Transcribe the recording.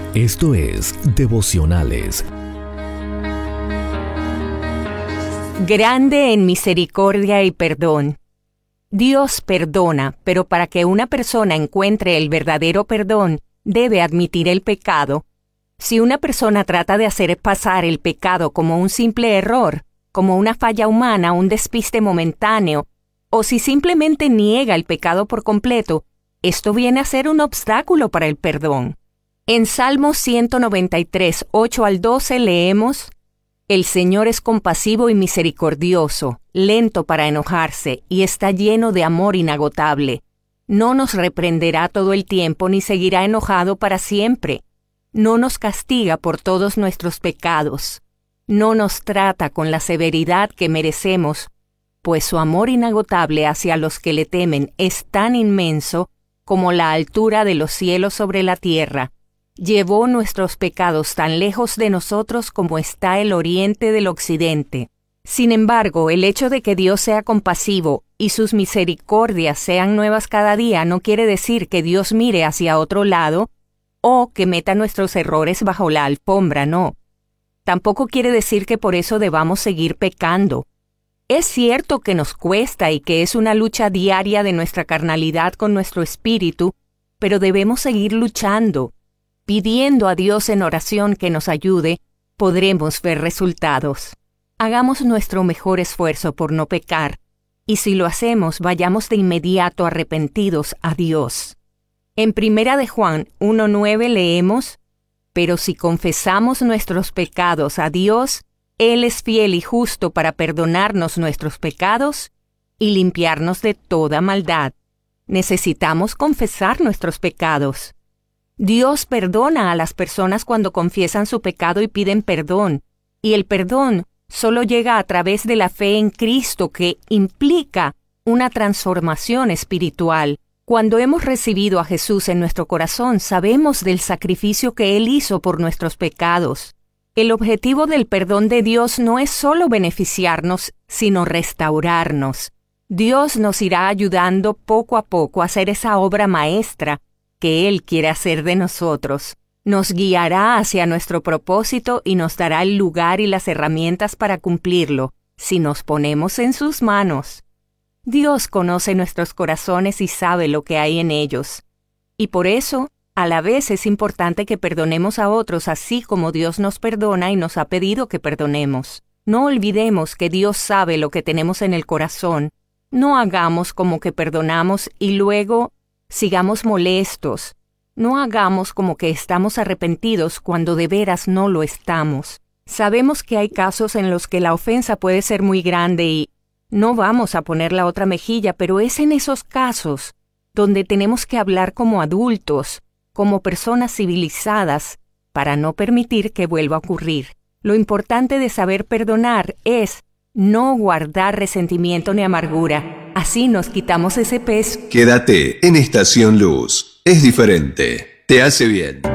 Esto es Devocionales. Grande en misericordia y perdón. Dios perdona, pero para que una persona encuentre el verdadero perdón, debe admitir el pecado. Si una persona trata de hacer pasar el pecado como un simple error, como una falla humana, un despiste momentáneo, o si simplemente niega el pecado por completo, esto viene a ser un obstáculo para el perdón. En Salmo 193, 8 al 12 leemos: El Señor es compasivo y misericordioso, lento para enojarse, y está lleno de amor inagotable. No nos reprenderá todo el tiempo ni seguirá enojado para siempre. No nos castiga por todos nuestros pecados. No nos trata con la severidad que merecemos, pues su amor inagotable hacia los que le temen es tan inmenso como la altura de los cielos sobre la tierra. Llevó nuestros pecados tan lejos de nosotros como está el oriente del occidente. Sin embargo, el hecho de que Dios sea compasivo y sus misericordias sean nuevas cada día no quiere decir que Dios mire hacia otro lado o que meta nuestros errores bajo la alfombra, no. Tampoco quiere decir que por eso debamos seguir pecando. Es cierto que nos cuesta y que es una lucha diaria de nuestra carnalidad con nuestro espíritu, pero debemos seguir luchando. Pidiendo a Dios en oración que nos ayude, podremos ver resultados. Hagamos nuestro mejor esfuerzo por no pecar, y si lo hacemos, vayamos de inmediato arrepentidos a Dios. En 1 de Juan 1:9 leemos: Pero si confesamos nuestros pecados a Dios, Él es fiel y justo para perdonarnos nuestros pecados y limpiarnos de toda maldad. Necesitamos confesar nuestros pecados. Dios perdona a las personas cuando confiesan su pecado y piden perdón, y el perdón solo llega a través de la fe en Cristo, que implica una transformación espiritual. Cuando hemos recibido a Jesús en nuestro corazón, sabemos del sacrificio que Él hizo por nuestros pecados. El objetivo del perdón de Dios no es solo beneficiarnos, sino restaurarnos. Dios nos irá ayudando poco a poco a hacer esa obra maestra que Él quiere hacer de nosotros. Nos guiará hacia nuestro propósito y nos dará el lugar y las herramientas para cumplirlo, si nos ponemos en sus manos. Dios conoce nuestros corazones y sabe lo que hay en ellos. Y por eso, a la vez es importante que perdonemos a otros así como Dios nos perdona y nos ha pedido que perdonemos. No olvidemos que Dios sabe lo que tenemos en el corazón. No hagamos como que perdonamos y luego sigamos molestos. No hagamos como que estamos arrepentidos cuando de veras no lo estamos. Sabemos que hay casos en los que la ofensa puede ser muy grande y no vamos a poner la otra mejilla, pero es en esos casos donde tenemos que hablar como adultos, como personas civilizadas, para no permitir que vuelva a ocurrir. Lo importante de saber perdonar es no guardar resentimiento ni amargura. Así nos quitamos ese peso. Quédate en Estación Luz. Es diferente. Te hace bien.